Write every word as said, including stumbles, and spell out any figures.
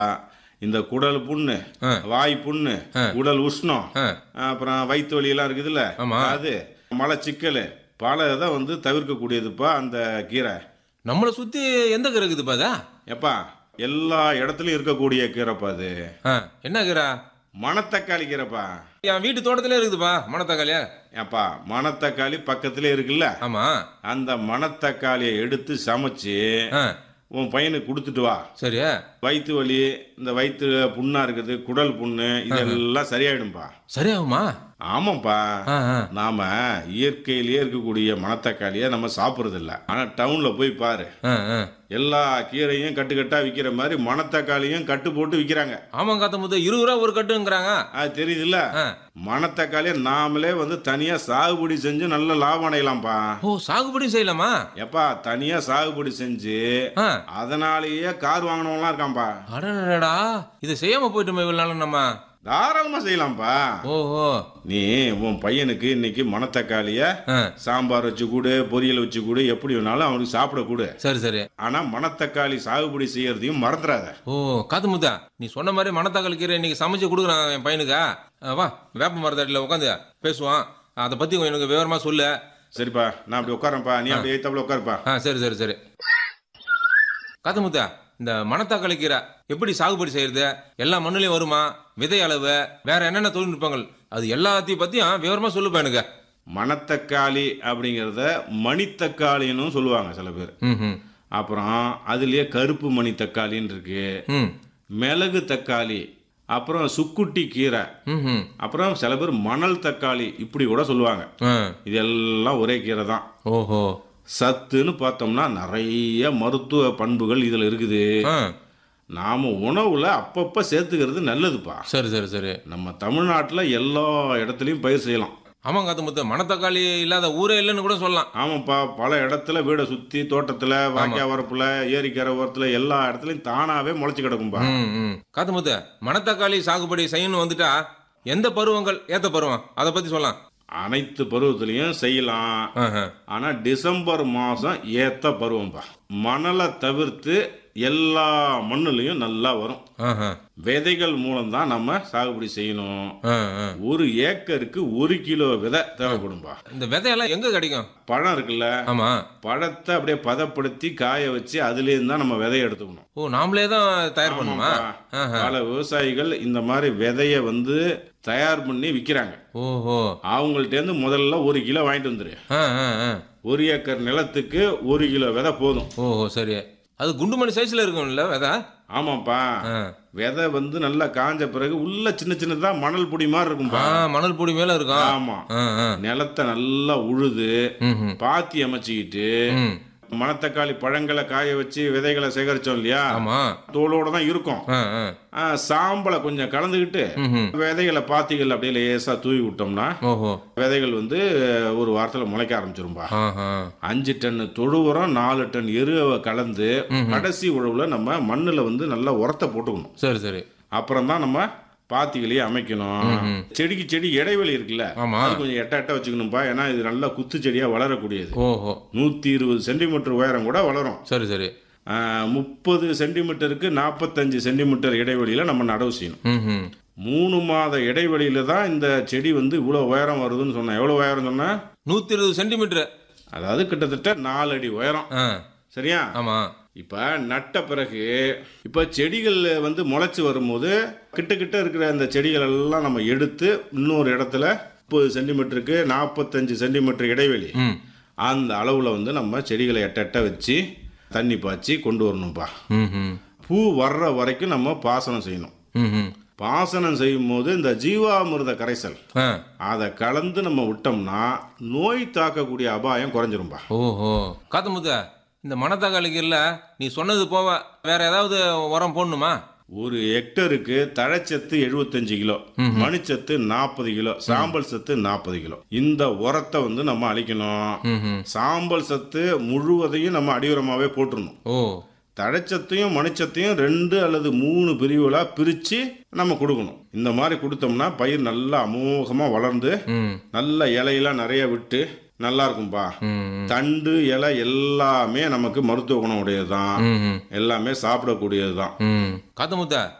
இந்த குடல் புண்ணு, ஆ. வாய் புண்ணு, ஆ. உடல் உஷ்ணம், ஆ. அப்புறம் வயிற்று வலி எல்லாம் இருக்குதுல்ல, ஆமா. அது மலச்சிக்கல் பல இதை வந்து தவிர்க்கக்கூடியதுப்பா அந்த கீரை. நம்மளை சுத்தி எந்த கீரை இருக்குதுப்பா அதா? எப்பா எல்லா இடத்துலயும் இருக்கக்கூடிய கீரைப்பா அது. ஆ, என்ன கீரை? மணத்தக்காளி கீரைப்பா. என் வீட்டு தோட்டத்திலே இருக்குதுப்பா மணத்தக்காளியா. ஏப்பா மணத்தக்காளி பக்கத்துல இருக்குல்ல, ஆமா. அந்த மணத்தக்காளியை எடுத்து சமைச்சு ஆ, உன் பையனுக்கு கொடுத்துட்டு வா. சரி. வயிற்று வலி, இந்த வயிற்று புண்ணா இருக்குது, குடல் புண்ணு, இதெல்லாம் சரியாயிடும்பா. சரியாகுமா? ஆமாப்பா. ஆ, ஆ. நாம இயற்கையிலேயே இருக்கக்கூடிய மணத்தக்காளியை நம்ம சாப்பிட்றது இல்ல. ஆனா டவுன்ல போய் பாரு, ஆ, ஆ. எல்லா கீரையும் கட்டு கட்டா விக்கிற மாதிரி மணத்தக்காளியும் கட்டு போட்டு விக்கிறாங்க. ஆமாம் காத்த முத்து, இருபது ரூபா ஒரு கட்டுங்கிறாங்க. அது தெரியுதுல்ல. ஆ. மணத்தக்காளியை நாமளே வந்து தனியா சாகுபடி செஞ்சு நல்ல லாபம் அடையலாம்ப்பா. ஓ, சாகுபடி செய்யலாமா? எப்பா தனியா சாகுபடி செஞ்சு ஆ. அதனாலேயே கார் வாங்கினவங்களாம் இருக்காம்பா. அடடா, இதை செய்யாம போயிட்டோமே இவ்வளவு நாளும் நம்ம. தாராளமா செய்யலாம்ப்பா. ஓஹோ. நீ உன் பையனுக்கு இன்னைக்கு மணத்தக்காளிய ஆ. சாம்பார் வச்சு கூடு, பொரியல் வச்சு கூடு, எப்படி வேணாலும் அவனுக்கு சாப்பிட கூடு. சரி சரி. ஆனா மணத்தக்காளி சாகுபடி செய்யறதையும் மறந்துடாத. ஓ காத்து முத்தா, நீ சொன்ன மாதிரி மணத்தக்காளி கீரை இன்னைக்கு சமைச்சு கொடுக்குறான் என் பையனுக்கு. ஆ, வா வேப்ப மரத்தடியில் உட்காந்து பேசுவான். அதை பத்தி எனக்கு விவரமா சொல்லு. சரிப்பா, நான் அப்படி உட்காரப்பா, நீ அப்படி ஏத்தாப்புல உட்காருப்பா. ஆ, சரி சரி சரி. காத்து முத்தா, இந்த மணத்தக்காளி கீரை எப்படி சாகுபடி செய்யறது, எல்லா மண்ணுலயும் வருமா, விதை அளவு, வேற என்னென்ன தொழில்நுட்பங்கள், அது எல்லாத்தையும் பத்தியும் விவரமா சொல்லுப்பா எனக்கு. மணத்தக்காளி அப்படிங்கிறத மணித்தக்காளின்னு சொல்லுவாங்க சில பேர். ம் ம் அப்புறம் அதுலயே கருப்பு மணி தக்காளின்னு இருக்கு, ம் மிளகு தக்காளி, அப்புறம் சுக்குட்டி கீரை, ம் ம் அப்புறம் சில பேர் மணல் தக்காளி இப்படி கூட சொல்லுவாங்க. ஆ. இதெல்லாம் ஒரே கீரை தான். ஓஹோ. சத்துன்னு பார்த்தோம்னா நிறைய மருத்துவ பண்புகள் இதுல இருக்குது. ஆ. நாம உணவுல அப்பப்ப சேர்த்துக்கிறது நல்லதுப்பா. சரி சரி சரி. நம்ம தமிழ்நாட்டுல எல்லா இடத்துலயும் பயிர் செய்யலாம். ஆமாம் காத்து முத்து, மணத்தக்காளி இல்லாத ஊரே இல்லைன்னு கூட சொல்லலாம். ஆமாப்பா, பல இடத்துல வீடை சுத்தி தோட்டத்துல, வாய்க்கா வரப்புல, ஏரிக்கரை ஓரத்துல எல்லா இடத்துலயும் தானாவே முளைச்சு கிடக்கும்பா. ம் ம் காத்து முத்து, மணத்தக்காளி சாகுபடி செய்யணும் வந்துட்டா எந்த பருவங்கள் ஏத்த பருவம், அதை பத்தி சொல்லலாம். அனைத்து பருவத்திலையும் செய்யலாம். ஆஹா. ஆனா டிசம்பர் மாசம் ஏத்த பருவம்பா. மணலை தவிர்த்து எல்லா மண்ணுலயும் நல்லா வரும். ஆஹா. விதைகள் மூலம் தான் நம்ம சாகுபடி செய்யணும். ஆ, ஆ. ஒரு ஏக்கருக்கு ஒரு கிலோ விதை தேவைப்படும்பா. இந்த விதையெல்லாம் எங்க கிடைக்கும்? பழம் இருக்குல்ல, ஆமா. பழத்தை அப்படியே பதப்படுத்தி காய வச்சு அதுல இருந்து தான் நம்ம விதையை எடுத்துக்கணும். ஓ, நாமளே தான் தயார் பண்ணுமா? ஆமாப்பா. பல விவசாயிகள் இந்த மாதிரி விதைய வந்து தயார் பண்ணி விக்கிறாங்க. ஓஹோ. அவங்கள்ட்ட இருந்து முதல்ல ஒரு கிலோ வாங்கிட்டு வந்துரு. ஆ, ஆ, ஆ. ஒரு ஏக்கர் நிலத்துக்கு ஒரு கிலோ விதை போதும். ஓஹோ, சரி. அது குண்டுமணி சைஸ்ல இருக்கும்ல விதை? ஆமாப்பா. ஆ. விதை வந்து நல்லா காஞ்ச பிறகு உள்ள சின்ன சின்னதா மணல் பொடி மாதிரி இருக்கும்பா. ஆ, மணல் பொடி மேல இருக்கும். ஆமா. ஆ, ஆ. நிலத்தை நல்லா உழுது ம், ம். பாத்தி அமைச்சுக்கிட்டு ம். மணத்தக்காளி பழங்களை காய வச்சு விதைகளை சேகரிச்சோம் இல்லையா, ஆமா. தோலோட தான் இருக்கும். ஆ, ஆ. ஆ, சாம்பலை கொஞ்சம் கலந்துக்கிட்டு ம், ம். விதைகளை பாத்திகள் அப்படியே லேசா தூவி விட்டோம்னா ஓஹோ. விதைகள் வந்து ஒரு வாரத்துல முளைக்க ஆரம்பிச்சிரும்பா. ஆஹா. அஞ்சு டன் தொழு உரம், நாலு டன் எருவை கலந்து கடைசி உழவுல நம்ம மண்ணுல வந்து நல்லா உரத்தை போட்டுக்கணும். சரி சரி. அப்புறம் தான் நம்ம பாத்திகளையே அமைக்கணும். செடிக்கு செடி இடைவெளி இருக்குல்ல, ஆமா. அது கொஞ்சம் எட்ட எட்ட வச்சுக்கணும்பா. ஏன்னா இது நல்லா குத்து செடியா வளரக்கூடியது. ஓஹோ. நூத்தி இருபது சென்டிமீட்டர் உயரம் கூட வளரும். சரி சரி. முப்பது சென்டிமீட்டருக்கு நாற்பத்தஞ்சு சென்டிமீட்டர் இடைவெளியில நம்ம நடவு செய்யணும். ம், ம். மூணு மாத இடைவெளியில தான் இந்த செடி வந்து இவ்வளவு உயரம் வருதுன்னு சொன்ன. எவ்வளவு உயரம் சொன்ன? நூத்தி இருபது சென்டிமீட்டர். அதாவது கிட்டத்தட்ட நாலு அடி உயரம். ஆ. சரியா? ஆமா. இப்ப நட்ட பிறகு இப்ப செடிகள் வந்து முளைச்சு வரும்போது கிட்ட கிட்ட இருக்கிற அந்த செடிகள் எல்லாம் நம்ம எடுத்து இன்னொரு இடத்துல முப்பது சென்டிமீட்டருக்கு நாற்பத்தஞ்சு சென்டிமீட்டர் இடைவெளி, ம். அந்த அளவுல வந்து நம்ம செடிகளை எட்ட எட்ட வச்சு தண்ணி பாய்ச்சி கொண்டு வரணும்பா. ம், ம். பூ வர்ற வரைக்கும் நம்ம பாசனம் செய்யணும். ம், ம். பாசனம் செய்யும் போது இந்த ஜீவாமிர்த கரைசல் ஆ. அதை கலந்து நம்ம விட்டோம்னா நோய் தாக்கக்கூடிய அபாயம் குறைஞ்சிரும்பா. ஓஹோ. காத்து முத்த, இந்த மணத்தக்காளிக்கு இல்ல நீ சொன்னது போவ வேற ஏதாவது உரம் போடணுமா? ஒரு ஹெக்டருக்கு தழைச்சத்து எழுபத்தஞ்சு கிலோ, மணிச்சத்து நாற்பது கிலோ, சாம்பல் சத்து நாற்பது கிலோ. இந்த உரத்தை வந்து நம்ம அளிக்கணும். ம், ம். சாம்பல் சத்து முழுவதையும் நம்ம அடியுரமாவே போட்டுருணும். ஓ. தழைச்சத்தையும் மணிச்சத்தையும் ரெண்டு அல்லது மூணு பிரிவுகளா பிரிச்சு நம்ம கொடுக்கணும். இந்த மாதிரி கொடுத்தோம்னா பயிர் நல்லா அமோகமா வளர்ந்து ம். நல்ல இலையெல்லாம் நிறைய விட்டு நல்லா இருக்கும்பா. ம் தண்டு இலை எல்லாமே நமக்கு மருத்துவ குணம் உடையது தான். ம் ம் எல்லாமே சாப்பிடக்கூடியது தான். ம் காத்தமுத்தா